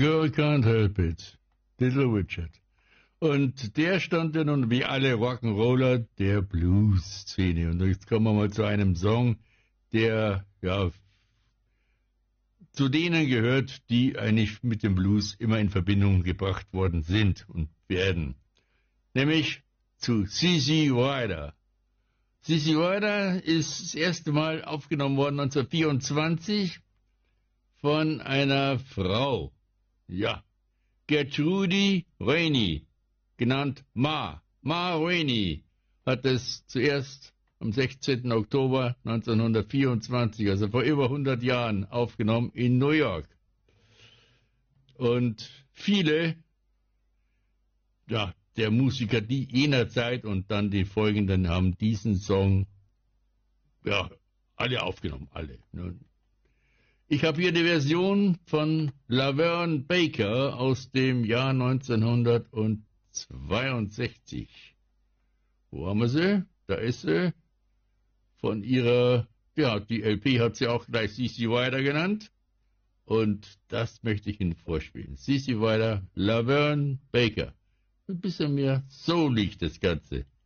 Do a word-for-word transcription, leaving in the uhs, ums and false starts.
girl can't help it. Little Richard. Und der stand ja nun wie alle Rock'n'Roller der Blues-Szene. Und jetzt kommen wir mal zu einem Song, der ja zu denen gehört, die eigentlich mit dem Blues immer in Verbindung gebracht worden sind und werden. Nämlich zu C C Rider. C C Rider ist das erste Mal aufgenommen worden neunzehnhundertvierundzwanzig von einer Frau. Ja, Gertrude Rainey, genannt Ma. Ma Rainey hat es zuerst am sechzehnten Oktober neunzehnhundertvierundzwanzig, also vor über hundert Jahren, aufgenommen in New York. Und viele ja, der Musiker die jener Zeit und dann die folgenden haben diesen Song ja, alle aufgenommen, alle. Ich habe hier die Version von Laverne Baker aus dem Jahr neunzehnhundertzweiundsechzig. Wo haben wir sie? Da ist sie. Von ihrer, ja, die L P hat sie auch gleich C C Rider genannt. Und das möchte ich Ihnen vorspielen. C C Rider, Laverne Baker. Ein bisschen mehr soulig das Ganze.